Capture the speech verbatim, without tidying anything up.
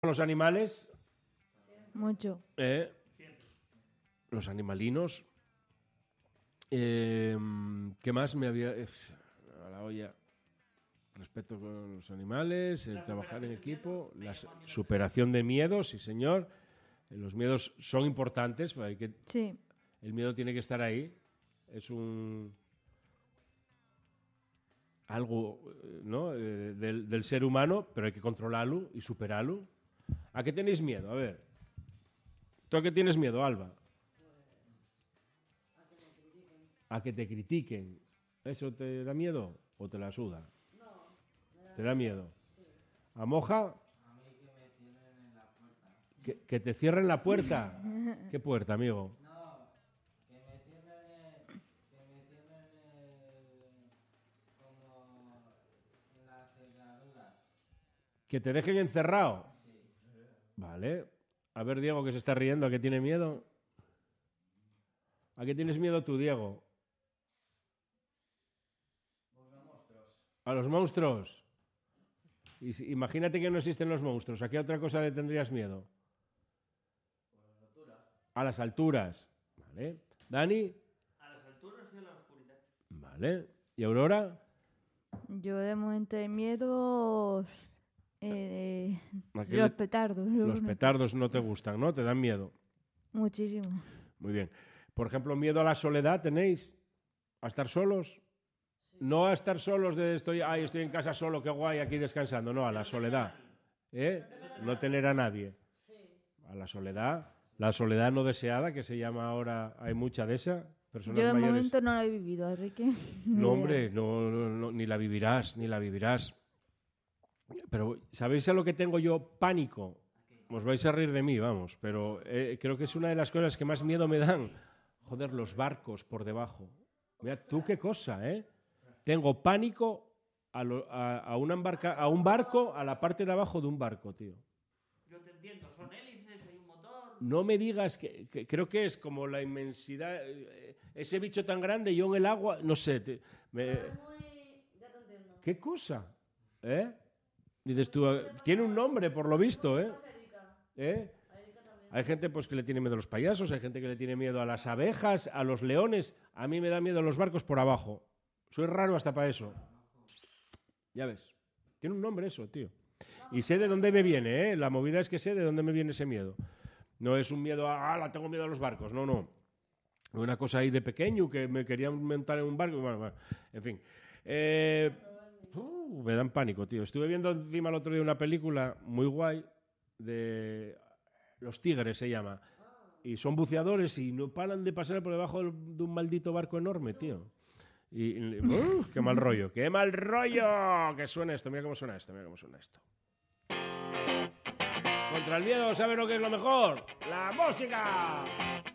Los animales. Mucho. Eh, los animalinos. Eh, ¿Qué más me había...? Eh, a la olla. Respeto con los animales, el trabajar en equipo, la superación de miedos, sí señor. Los miedos son importantes, pero hay que, Sí. el miedo tiene que estar ahí. Es un... algo, ¿no? eh, del, del ser humano, pero hay que controlarlo y superarlo. ¿A qué tenéis miedo? A ver. ¿Tú a qué tienes miedo, Alba? A que te critiquen. ¿Eso te da miedo o te la suda? No. ¿Te da miedo? Sí. ¿A Moja? A mí que me cierren en la puerta. ¿Que, que te cierren la puerta? ¿Qué puerta, amigo? No, que me cierren el, que me cierren el, como en la cerradura. ¿Que te dejen encerrado? Sí. Vale. A ver, Diego, que se está riendo, ¿a qué tiene miedo? ¿A qué tienes miedo tú, Diego? Los monstruos. ¿A los monstruos? Y si, imagínate que no existen los monstruos. ¿A qué otra cosa le tendrías miedo? Por las alturas. A las alturas. Vale. ¿Dani? A las alturas y a la oscuridad. Vale. ¿Y Aurora? Yo de momento de miedo... Eh, ¿A qué los le- petardos. Los petardos no te gustan, ¿no? Te dan miedo. Muchísimo. Muy bien. Por ejemplo, ¿miedo a la soledad tenéis? ¿A estar solos? No a estar solos de estoy, ay, estoy en casa solo, qué guay, aquí descansando. No, a la soledad. ¿Eh? No tener a nadie. A la soledad. La soledad no deseada, que se llama ahora, hay mucha de esa. Personas Yo de mayores. momento no lo he vivido, así que... ni No, idea. hombre, no, no, no, ni la vivirás, ni la vivirás. Pero, ¿sabéis a lo que tengo yo pánico? Os vais a reír de mí, vamos, pero eh, creo que es una de las cosas que más miedo me dan. Joder, los barcos por debajo. Mira, tú qué cosa, ¿eh? Tengo pánico a, lo- a, a una embarca, a un barco, a la parte de abajo de un barco, tío. Yo te entiendo, son hélices, hay un motor. No me digas que, que- creo que es como la inmensidad, eh, ese bicho tan grande, yo en el agua, no sé. te- me- ¿Qué cosa? ¿Eh? Dices tú, eh, tiene un nombre por lo visto, ¿eh? ¿Eh? Hay gente pues que le tiene miedo a los payasos, hay gente que le tiene miedo a las abejas, a los leones. A mí me da miedo los barcos por abajo. Soy raro hasta para eso. Ya ves. Tiene un nombre eso, tío. Y sé de dónde me viene, ¿eh? La movida es que sé de dónde me viene ese miedo. No es un miedo a, ah, la tengo miedo a los barcos. No, no. Una cosa ahí de pequeño que me querían montar en un barco. Bueno, bueno, en fin. Eh, uh, me dan pánico, tío. Estuve viendo encima el otro día una película muy guay de Los Tigres, se llama. Y son buceadores y no paran de pasar por debajo del- de un maldito barco enorme, tío. Y, y- ¡uh! ¡Qué mal rollo! ¡Qué mal rollo! Que suena esto, mira cómo suena esto, mira cómo suena esto. Contra el miedo, ¿sabes lo que es lo mejor? ¡La música!